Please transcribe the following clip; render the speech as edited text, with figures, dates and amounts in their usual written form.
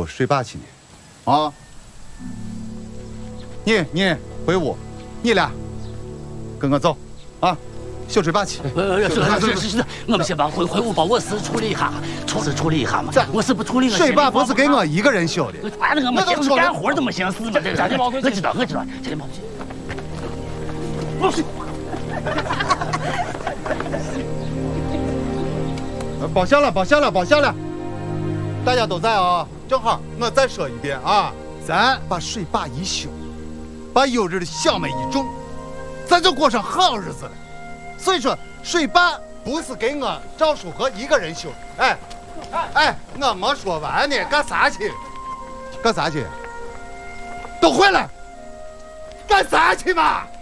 睡罢去呢。啊，你回屋，你俩跟我走，啊，休睡罢去。 是，我们先把回屋把我事处理一下，处理一下嘛。我是不处理， 睡罢不是给我一个人休的。 反正我们先干活怎么行事嘛？我知道，这毛病。 包下了，大家都在啊。正好，我再说一遍啊，咱把水坝一修，把优质的小麦一种，咱就过上好日子了。所以说，水坝不是给我赵书和一个人修的。哎，我没说完呢，干啥去？都回来，干啥去嘛？